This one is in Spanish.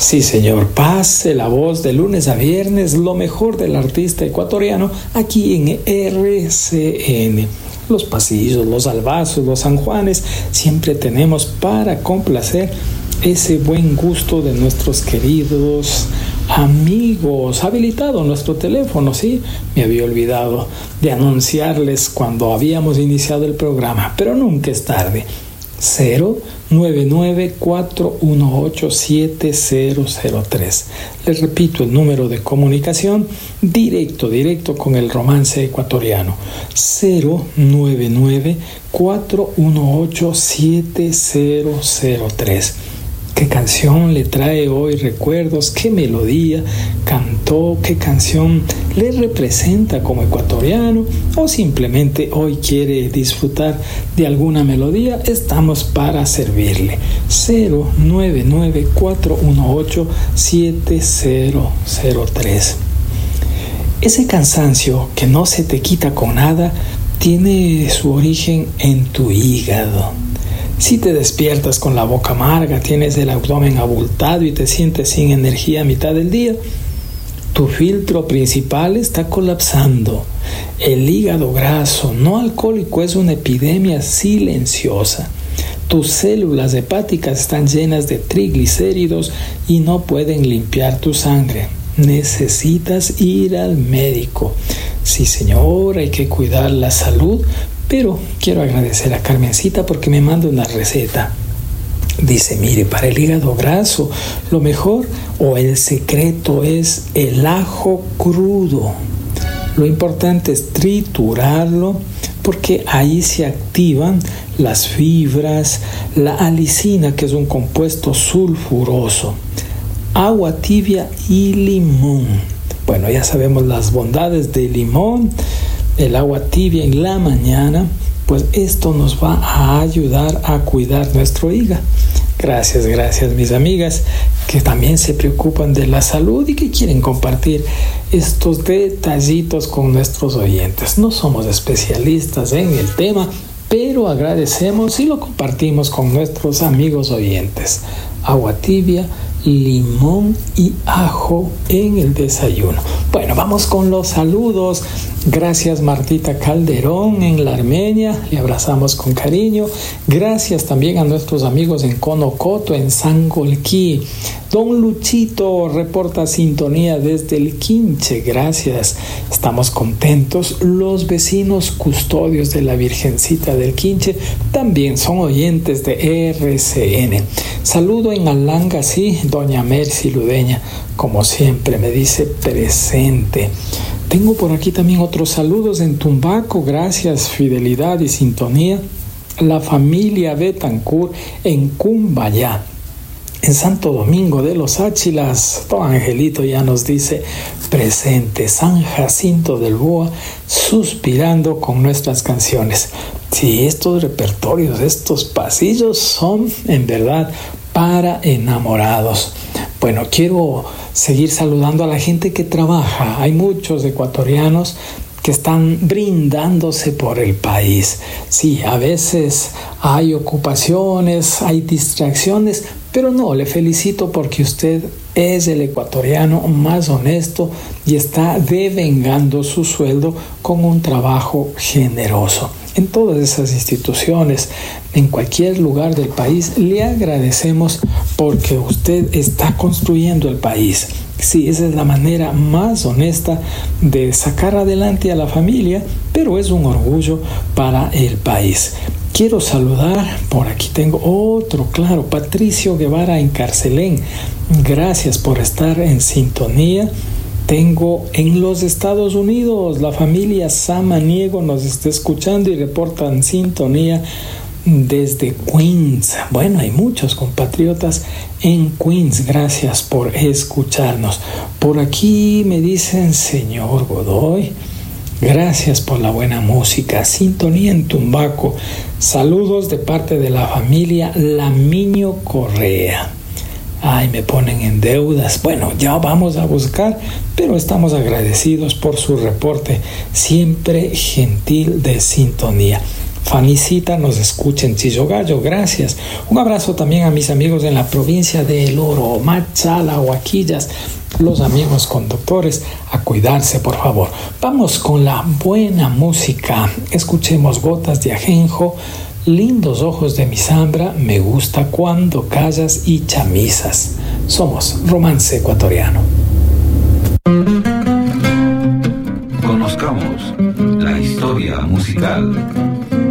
Sí, señor, pase la voz de lunes a viernes, lo mejor del artista ecuatoriano, aquí en RCN. Los pasillos, los albazos, los sanjuanes, siempre tenemos para complacer ese buen gusto de nuestros queridos amigos. Habilitado nuestro teléfono, sí, me había olvidado de anunciarles cuando habíamos iniciado el programa, pero nunca es tarde. 099-418-7003. Les repito el número de comunicación directo con el romance ecuatoriano. 099-418-7003. ¿Qué canción le trae hoy recuerdos? ¿Qué melodía cantó? ¿Qué canción le representa como ecuatoriano? ¿O simplemente hoy quiere disfrutar de alguna melodía? Estamos para servirle. 099-418-7003. Ese cansancio que no se te quita con nada tiene su origen en tu hígado. Si te despiertas con la boca amarga, tienes el abdomen abultado y te sientes sin energía a mitad del día, tu filtro principal está colapsando. El hígado graso no alcohólico es una epidemia silenciosa. Tus células hepáticas están llenas de triglicéridos y no pueden limpiar tu sangre. Necesitas ir al médico. Sí, señor, hay que cuidar la salud. Pero quiero agradecer a Carmencita porque me manda una receta. Dice, mire, para el hígado graso, lo mejor o el secreto es el ajo crudo. Lo importante es triturarlo porque ahí se activan las fibras, la alicina, que es un compuesto sulfuroso, agua tibia y limón. Bueno, ya sabemos las bondades del limón. El agua tibia en la mañana, pues esto nos va a ayudar a cuidar nuestro hígado. Gracias mis amigas que también se preocupan de la salud y que quieren compartir estos detallitos con nuestros oyentes. No somos especialistas en el tema, pero agradecemos y lo compartimos con nuestros amigos oyentes. Agua tibia, limón y ajo en el desayuno. Bueno, vamos con los saludos. Gracias Martita Calderón en la Armenia, le abrazamos con cariño. Gracias también a nuestros amigos en Conocoto, en Sangolquí. Don Luchito reporta sintonía desde el Quinche, gracias. Estamos contentos. Los vecinos custodios de la Virgencita del Quinche también son oyentes de RCN. Saludo en Alanga, sí, doña Mercy Ludeña, como siempre me dice presente. Tengo por aquí también otros saludos en Tumbaco, gracias, fidelidad y sintonía. La familia Betancourt en Cumbayá. En Santo Domingo de los Áchilas, don Angelito ya nos dice presente. San Jacinto del Boa, suspirando con nuestras canciones. Sí, estos repertorios, estos pasillos son en verdad para enamorados. Bueno, quiero seguir saludando a la gente que trabaja. Hay muchos ecuatorianos que están brindándose por el país. Sí, a veces hay ocupaciones, hay distracciones, pero no, le felicito porque usted es el ecuatoriano más honesto y está devengando su sueldo con un trabajo generoso. En todas esas instituciones, en cualquier lugar del país, le agradecemos porque usted está construyendo el país. Sí, esa es la manera más honesta de sacar adelante a la familia, pero es un orgullo para el país. Quiero saludar, por aquí tengo otro, claro, Patricio Guevara en Carcelén. Gracias por estar en sintonía. Tengo en los Estados Unidos, la familia Samaniego nos está escuchando y reportan sintonía desde Queens. Bueno, hay muchos compatriotas en Queens. Gracias por escucharnos. Por aquí me dicen, señor Godoy, gracias por la buena música. Sintonía en Tumbaco. Saludos de parte de la familia Lamiño Correa. Ay, me ponen en deudas. Bueno, ya vamos a buscar, pero estamos agradecidos por su reporte, siempre gentil de sintonía. Fanicita nos escucha en Chillogallo, gracias. Un abrazo también a mis amigos en la provincia de El Oro, Machala, Huaquillas, los amigos conductores, a cuidarse por favor. Vamos con la buena música, escuchemos Gotas de Ajenjo, Lindos ojos de mi Zambra, Me gusta cuando callas y Chamisas. Somos Romance Ecuatoriano. Conozcamos la historia musical.